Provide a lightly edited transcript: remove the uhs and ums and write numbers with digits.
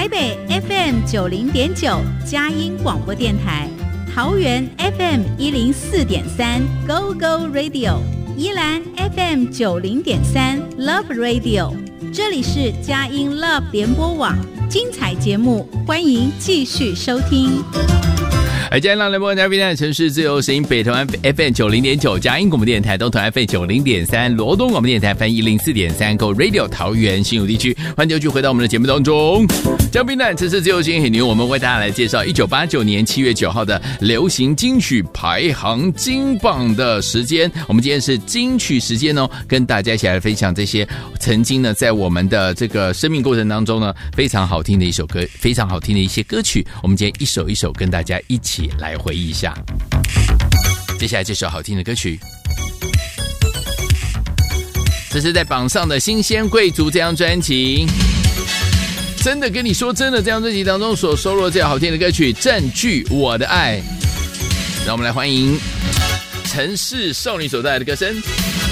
台北 FM90.9 佳音广播电台，桃园 FM104.3 Go Go Radio， 宜兰 FM90.3 Love Radio， 这里是佳音 Love 联播网，精彩节目欢迎继续收听。 佳音联播台北城市自由声音，北投 FM90.9 佳音广播电台，东投 FM90.3 罗东广播电台，104.3 Go Radio 桃园新竹地区，欢迎继续回到我们的节目当中。江滨南城市自由声音很牛，我们为大家来介绍1989年7月9号的流行金曲排行金榜的时间。我们今天是金曲时间哦，跟大家一起来分享这些曾经呢在我们的这个生命过程当中呢非常好听的一首歌，非常好听的一些歌曲。我们今天一首一首跟大家一起来回忆一下。接下来这首好听的歌曲，这是在榜上的《新鲜贵族》这张专辑。真的跟你说真的，这张专辑当中所收录的这首好听的歌曲《占据我的爱》，让我们来欢迎城市少女所带来的歌声。